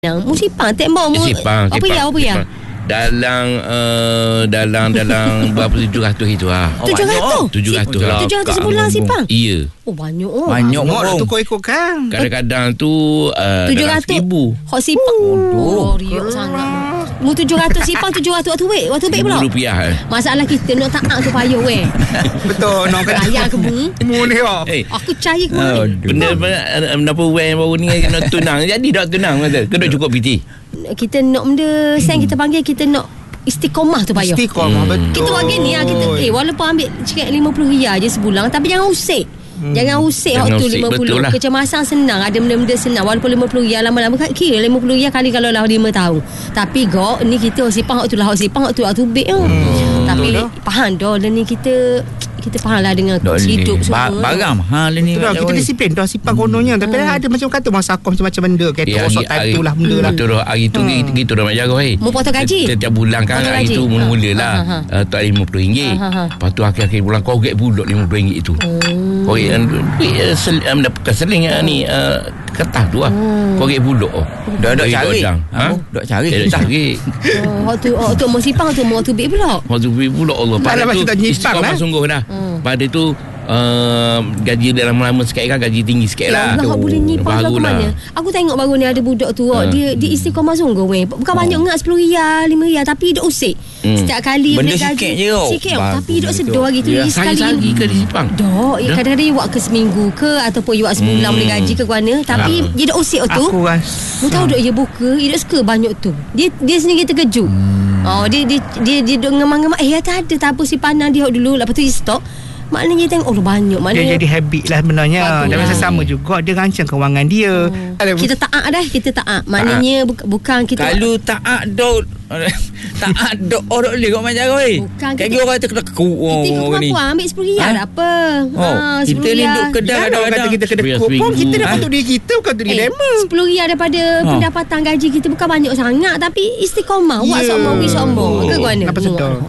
Musipang tembok apa ya? Dalam berapa 700 itu ah. 700 sebulan sipang. Iya. Oh banyak nak tukar ikutkan. Kadang-kadang tu 700 hot sipang. Oh riak sangat. Mu 700 sipang 700 waktu baik pula. RM1,000. Masalah kita nak taat tu payah weh. Betul nak kena ayah ke mu? Mu ni Aku cari ke mana? Benda apa weh baru ni nak tunang. Jadi dah tunang kata. Kena cukup PT. Kita nak benda sen kita panggil kita nak istiqomah tu payah. Istiqomah betul. Kita buat gini lah kita walaupun ambil cakap RM50 je sebulan tapi jangan usik. Jangan usik waktu 50. Lah. Kecemasan senang, ada benda-benda senang walaupun RM50 lama-lama kira RM50 kali kalau lah 5 tahun. Tapi ni kita sipang waktu waktu beg tapi faham dah ni kita faham lah dengan hidup semua. Barang mahal ni. Kita disiplin dah sipang kononnya. Tapi ada macam kata masa aku macam benda kereta rosak tadi lah benda lah. Betul hari tu gitu dah macam mu potong gaji. Setiap bulan kan hari tu mula-mula lah tak RM50. Lepas tu akhir-akhir bulan korek pulak RM50 itu. Korek bukan seling ni kertas tu lah. Korek pulak. Dah cari. Dah cari. Waktu mu sipang tu waktu beg pula. Waktu beg pulak Allah. Pada tu istiqomah sungguh dah. Pada tu gaji dia lama-lama sikit kan, gaji tinggi sikit lah. Allah boleh nyipang ke mana. Aku tengok baru ni ada budak tu dia istiqomah sungguh weh. Bukan banyak ngak RM10 RM5 tapi duk usik. Setiap kali benda gaji sikit je sikit tapi duk sedar hari tu sekali ke disipang. Kadang-kadang dia buat ke seminggu ke ataupun dia buat sebulan boleh gaji ke mana tapi dia duk usik tu. Aku mu tahu duk dia buka dia duk suka banyak tu. Dia sendiri terkejut. Dia duk ngemang-ngemang tak apa simpanan dia dulu lepas tu dia stop. Maknanya dia tengok banyak dia jadi habit lah sebenarnya. Dan masa sama juga dia rancang kewangan dia. Kita taat maknanya bukan kita kalau taat dok orang boleh kau macam oi. Kayak orang kata kena kekuk ni. Kita ambil RM10 tak apa. Kita ni duk kedai kadang-kadang kita kena kekuk pun kita dapat untuk diri kita bukan untuk diri demo. RM10 daripada pendapatan gaji kita bukan banyak sangat tapi istiqomah buat sama ke mana. Kenapa sedar?